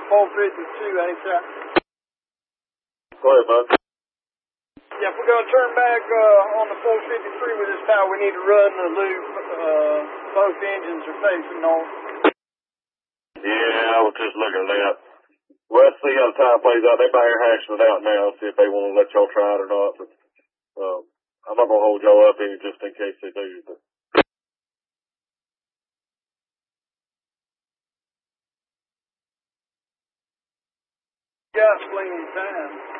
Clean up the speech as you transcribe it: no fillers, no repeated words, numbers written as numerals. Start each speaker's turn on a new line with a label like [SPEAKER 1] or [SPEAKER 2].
[SPEAKER 1] 452, ain't ya?
[SPEAKER 2] Go ahead, bud.
[SPEAKER 1] Yeah, if we're going to turn back on the 453 with this power, we need to run the loop. Both engines are facing north.
[SPEAKER 2] Yeah, I was just looking at that. Well, let's see how the time plays out. They about here hashing it out now, see if they want to let y'all try it or not. But I'm not going to hold y'all up any just in case they do. But
[SPEAKER 1] got plenty of time.